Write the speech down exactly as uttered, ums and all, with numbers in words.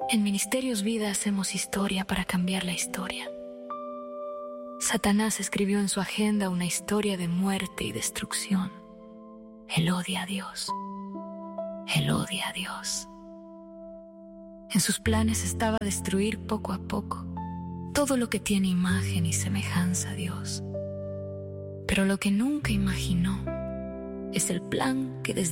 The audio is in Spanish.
En Ministerios Vida hacemos historia para cambiar la historia. Satanás escribió en su agenda una historia de muerte y destrucción. Él odia a Dios. Él odia a Dios. En sus planes estaba destruir poco a poco todo lo que tiene imagen y semejanza a Dios. Pero lo que nunca imaginó es el plan que desde